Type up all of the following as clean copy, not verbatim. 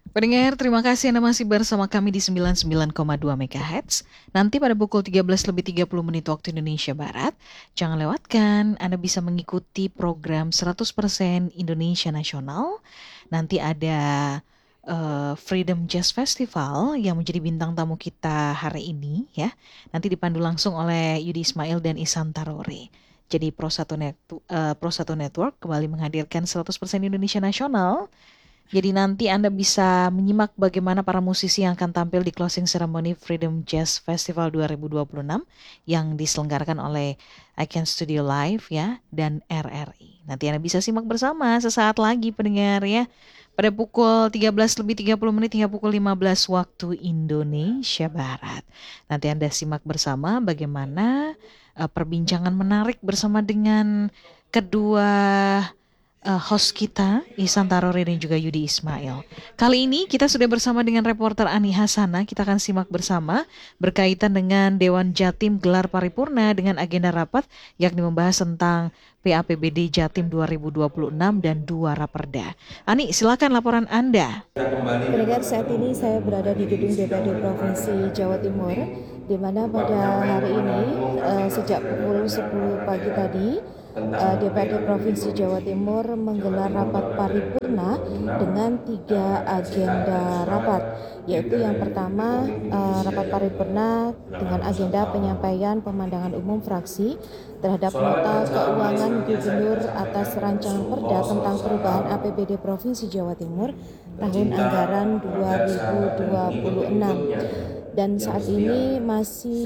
Pendengar, terima kasih Anda masih bersama kami di 99,2 MHz. Nanti pada pukul 13:30 waktu Indonesia Barat, jangan lewatkan Anda bisa mengikuti program 100% Indonesia Nasional. Nanti ada Freedom Jazz Festival yang menjadi bintang tamu kita hari ini ya. Nanti dipandu langsung oleh Yudi Ismail dan Isan Tarore. Jadi Pro Satu Network kembali menghadirkan 100% Indonesia Nasional. Jadi nanti Anda bisa menyimak bagaimana para musisi yang akan tampil di closing ceremony Freedom Jazz Festival 2026 yang diselenggarakan oleh Icon Studio Live ya dan RRI. Nanti Anda bisa simak bersama sesaat lagi pendengar ya. Pada pukul 13:30 hingga pukul 15 waktu Indonesia Barat. Nanti Anda simak bersama bagaimana perbincangan menarik bersama dengan kedua host kita, Ihsan Tarore dan juga Yudi Ismail. Kali ini kita sudah bersama dengan reporter Ani Hasana. Kita akan simak bersama berkaitan dengan Dewan Jatim gelar paripurna dengan agenda rapat yakni membahas tentang PAPBD Jatim 2026 dan 2 Raperda. Ani, silakan laporan Anda. Pendengar, saat ini saya berada di gedung DPRD Provinsi Jawa Timur, di mana pada hari ini sejak pukul 10 pagi tadi DPRD Provinsi Jawa Timur menggelar rapat paripurna dengan 3 agenda rapat, yaitu yang pertama rapat paripurna dengan agenda penyampaian pemandangan umum fraksi terhadap nota keuangan gubernur atas rancangan perda tentang perubahan APBD Provinsi Jawa Timur tahun anggaran 2026. Dan saat ini masih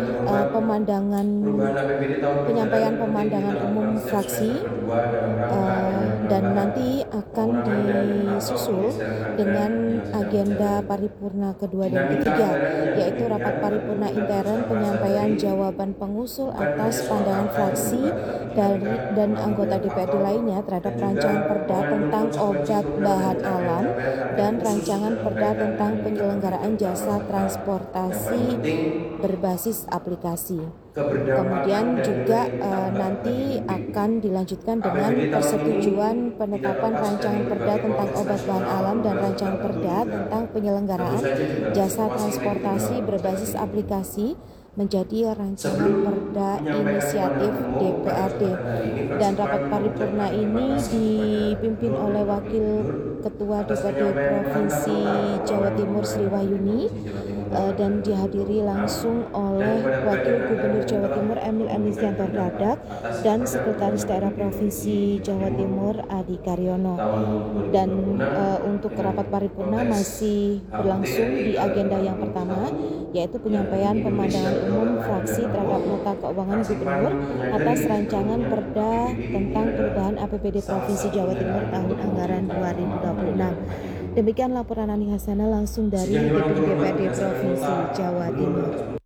penyampaian pemandangan umum fraksi dan nanti akan disusul dengan agenda paripurna kedua dan ketiga, yaitu rapat paripurna intern penyampaian jawaban pengusul atas pandangan fraksi dan anggota DPRD lainnya terhadap rancangan perda tentang obat bahan alam dan rancangan perda tentang penyelenggaraan jasa transportasi berbasis aplikasi. Kemudian juga nanti akan dilanjutkan dengan persetujuan penetapan rancangan perda tentang obat bahan alam dan rancangan perda tentang penyelenggaraan jasa transportasi berbasis aplikasi menjadi rancangan perda inisiatif DPRD. Dan rapat paripurna ini dipimpin oleh Wakil Ketua DPRD Provinsi Jawa Timur Sri Wahyuni dan dihadiri langsung oleh Wakil Gubernur Jawa Timur Emil Emistianto Dardak dan Sekretaris Daerah Provinsi Jawa Timur Adi Karyono. Dan untuk rapat paripurna masih berlangsung di agenda yang pertama, yaitu penyampaian pemandangan umum fraksi terhadap nota keuangan gubernur atas rancangan perda tentang perubahan APBD Provinsi Jawa Timur tahun anggaran 2026. Demikian laporan Ani Hasana langsung dari gedung DPRD Provinsi Jawa Timur.